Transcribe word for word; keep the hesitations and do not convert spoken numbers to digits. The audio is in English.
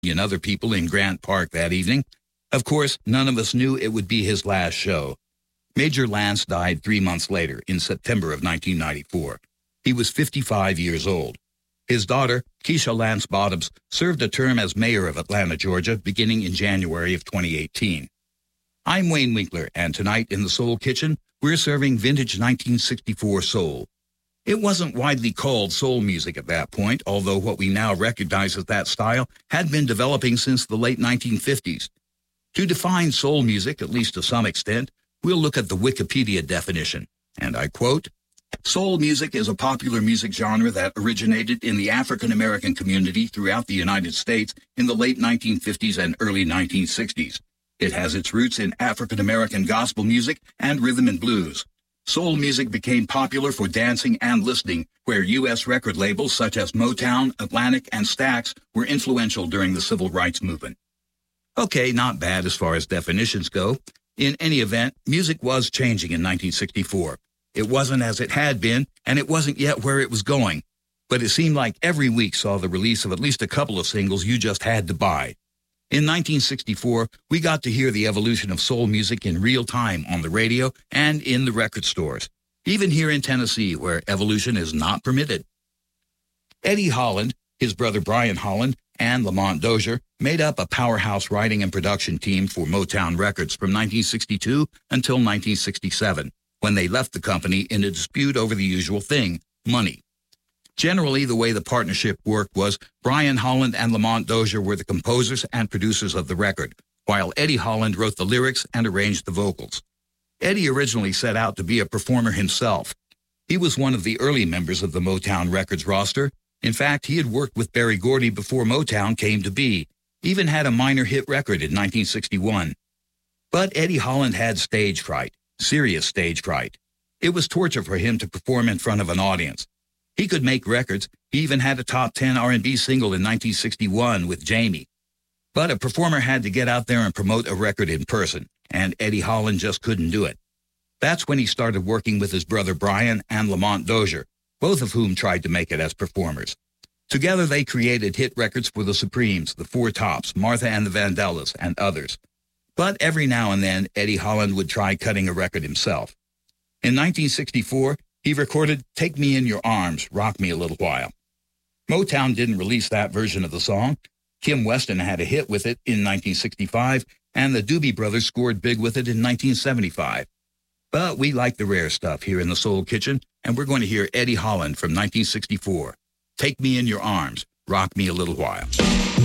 and other people in Grant Park that evening. Of course, none of us knew it would be his last show. Major Lance died three months later, in September of nineteen ninety-four. He was fifty-five years old. His daughter, Keisha Lance Bottoms, served a term as mayor of Atlanta, Georgia, beginning in January of twenty eighteen. I'm Wayne Winkler, and tonight in the Soul Kitchen, we're serving vintage nineteen sixty-four soul. It wasn't widely called soul music at that point, although what we now recognize as that style had been developing since the late nineteen fifties. To define soul music, at least to some extent, we'll look at the Wikipedia definition, and I quote, "Soul music is a popular music genre that originated in the African-American community throughout the United States in the late nineteen fifties and early nineteen sixties. It has its roots in African-American gospel music and rhythm and blues. Soul music became popular for dancing and listening, where U S record labels such as Motown, Atlantic, and Stax were influential during the civil rights movement." Okay, not bad as far as definitions go. In any event, music was changing in nineteen sixty-four. It wasn't as it had been, and it wasn't yet where it was going. But it seemed like every week saw the release of at least a couple of singles you just had to buy. In nineteen sixty-four, we got to hear the evolution of soul music in real time on the radio and in the record stores, even here in Tennessee, where evolution is not permitted. Eddie Holland, his brother Brian Holland, and Lamont Dozier made up a powerhouse writing and production team for Motown Records from nineteen sixty-two until nineteen sixty-seven, when they left the company in a dispute over the usual thing, money. Generally, the way the partnership worked was Brian Holland and Lamont Dozier were the composers and producers of the record, while Eddie Holland wrote the lyrics and arranged the vocals. Eddie originally set out to be a performer himself. He was one of the early members of the Motown Records roster. In fact, he had worked with Berry Gordy before Motown came to be, even had a minor hit record in nineteen sixty-one. But Eddie Holland had stage fright, serious stage fright. It was torture for him to perform in front of an audience. He could make records. He even had a top ten R and B single in nineteen sixty-one with Jamie. But a performer had to get out there and promote a record in person, and Eddie Holland just couldn't do it. That's when he started working with his brother Brian and Lamont Dozier, both of whom tried to make it as performers. Together they created hit records for the Supremes, the Four Tops, Martha and the Vandellas, and others. But every now and then, Eddie Holland would try cutting a record himself. In nineteen sixty-four, he recorded Take Me in Your Arms, Rock Me a Little While. Motown didn't release that version of the song. Kim Weston had a hit with it in nineteen sixty-five, and the Doobie Brothers scored big with it in nineteen seventy-five. But we like the rare stuff here in the Soul Kitchen, and we're going to hear Eddie Holland from nineteen sixty-four. Take Me in Your Arms, Rock Me a Little While.